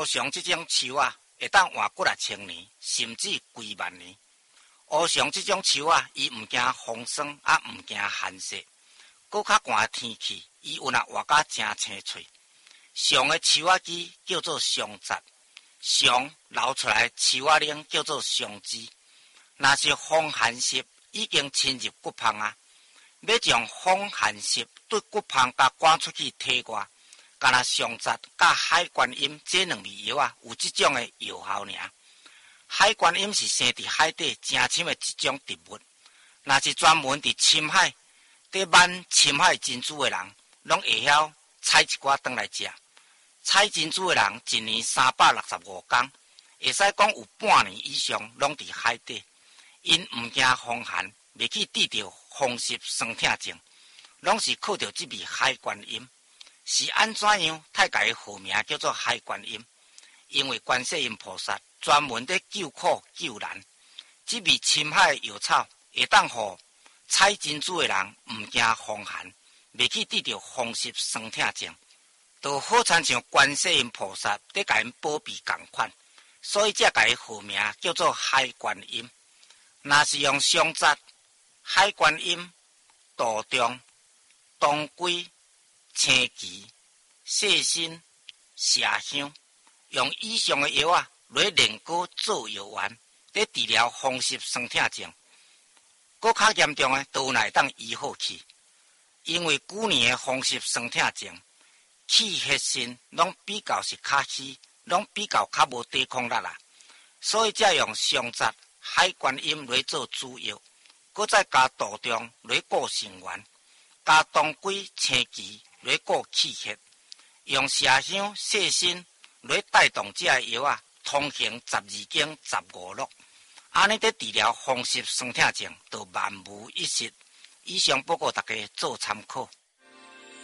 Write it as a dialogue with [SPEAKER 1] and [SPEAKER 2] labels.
[SPEAKER 1] 乌熊这种树啊，会当活几啊千年，甚至几万年。乌熊这种树啊，伊毋惊风霜，也毋惊寒湿。搁较寒的天气，伊有活甲真青翠。熊的树仔枝叫做熊杂，熊流出来树仔卵叫做熊枝。若是风寒湿已经侵入骨泡啊，要将风寒湿对骨泡甲赶出去体外，干那熊杂甲海观音这两味药啊，有这种的药效尔。海观音是生伫海底真深的一种植物，若是专门伫深海伫挽深海珍珠的人，拢会晓采一寡回来食。采珍珠的人一年365天，会使讲有半年以上拢伫海底，因毋惊风寒，袂去得着风湿酸痛症，拢是靠着这味海观音。是安怎样？太甲伊号名叫做海观音，因为观世音菩萨专门在救苦救难。这味深海的药草会当互采珍珠的人毋惊风寒，袂去得着风湿酸痛症。就好亲像观世音菩萨在甲因保庇同款，所以才甲伊号名叫做海观音。若是用香杂、海观音、杜仲、当归、青芪、细辛、麝香，用以上的药啊来炼果做药丸，在治疗风湿酸痛症。搁较严重的，都会当医好去，因为旧年的风湿酸痛症。气血性拢比较是较虚，拢比较无抵抗力啦，所以才用香杂、海观音来做主药，搁再加杜仲来固肾元，加当归、青芪来固气血，用麝香、细辛来带动这个药啊，通行12经15路，安尼在治疗风湿酸痛症，就万无一失。以上报告大家做参考。